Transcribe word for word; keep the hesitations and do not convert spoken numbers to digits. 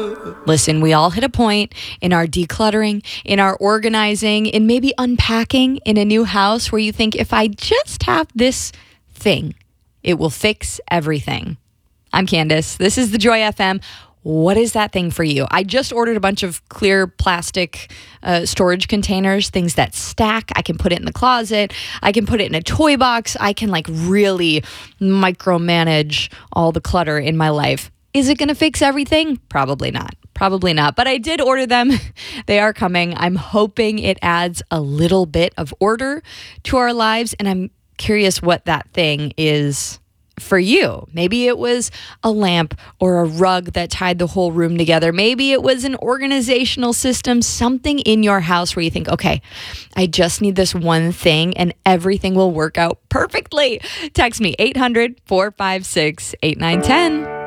Listen, we all hit a point in our decluttering, in our organizing, in maybe unpacking in a new house where you think, if I just have this thing, it will fix everything. I'm Candace. This is the Joy F M. What is that thing for you? I just ordered a bunch of clear plastic uh, storage containers, things that stack. I can put it in the closet. I can put it in a toy box. I can like really micromanage all the clutter in my life. Is it going to fix everything? Probably not. Probably not. But I did order them. They are coming. I'm hoping it adds a little bit of order to our lives. And I'm curious what that thing is for you. Maybe it was a lamp or a rug that tied the whole room together. Maybe it was an organizational system, something in your house where you think, okay, I just need this one thing and everything will work out perfectly. Text me eight hundred, four five six, eight nine one zero.